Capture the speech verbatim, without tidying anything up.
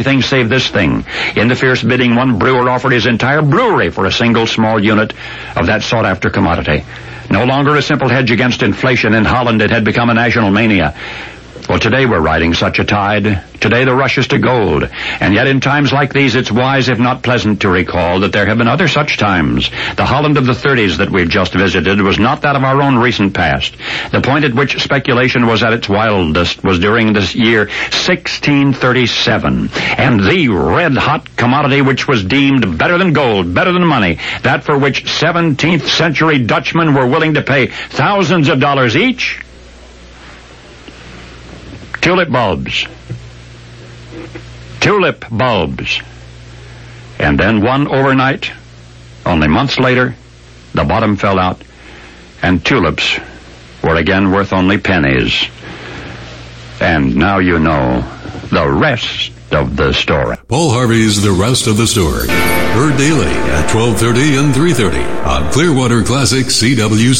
everything save this thing. In the fierce bidding, one brewer offered his entire brewery for a single small unit of that sought-after commodity. No longer a simple hedge against inflation in Holland, it had become a national mania. Well, today we're riding such a tide. Today the rush is to gold. And yet in times like these, it's wise, if not pleasant, to recall that there have been other such times. The Holland of the thirties that we've just visited was not that of our own recent past. The point at which speculation was at its wildest was during this year sixteen thirty-seven. And the red-hot commodity which was deemed better than gold, better than money, that for which seventeenth century Dutchmen were willing to pay thousands of dollars each, tulip bulbs. Tulip bulbs. And then one overnight, only months later, the bottom fell out, and tulips were again worth only pennies. And now you know the rest of the story. Paul Harvey's The Rest of the Story. Heard daily at twelve thirty and three thirty on Clearwater Classic C W C.